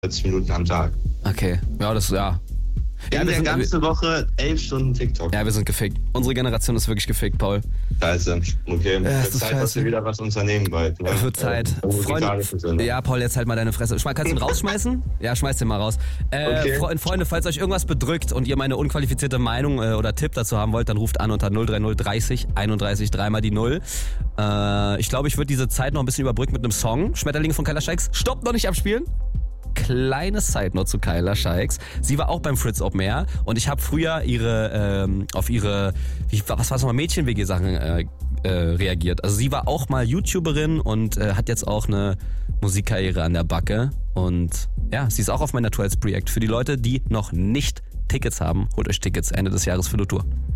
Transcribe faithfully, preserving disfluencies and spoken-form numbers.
vierzig Minuten am Tag. Okay, ja, das, ja. Ja, In der sind, ganze Woche elf Stunden TikTok. Ja, wir sind gefickt. Unsere Generation ist wirklich gefickt, Paul. Scheiße. Okay, Ja, wird ist Zeit, dass scheiße. wir wieder was unternehmen bald. Ne? Es wird Zeit. Äh, Freunde, ja, Paul, jetzt halt mal deine Fresse. Schme- Kannst du ihn rausschmeißen? Ja, schmeiß den mal raus. Äh, Okay. Fre- Freunde, falls euch irgendwas bedrückt und ihr meine unqualifizierte Meinung äh, oder Tipp dazu haben wollt, dann ruft an unter null drei null dreißig einunddreißig dreimal die null. Äh, ich glaube, ich würde diese Zeit noch ein bisschen überbrücken mit einem Song. Schmetterlinge von Kyla Scheiks. Stopp, noch nicht abspielen. Kleine Side-Note zu Kyla Scheiks. Sie war auch beim Fritz Open Air und ich habe früher ihre ähm, auf ihre, wie, was war es nochmal, Mädchen-W G-Sachen äh, äh, reagiert. Also sie war auch mal YouTuberin und äh, hat jetzt auch eine Musikkarriere an der Backe. Und ja, sie ist auch auf meiner Tour als Projekt. Für die Leute, die noch nicht Tickets haben, holt euch Tickets Ende des Jahres für die Tour.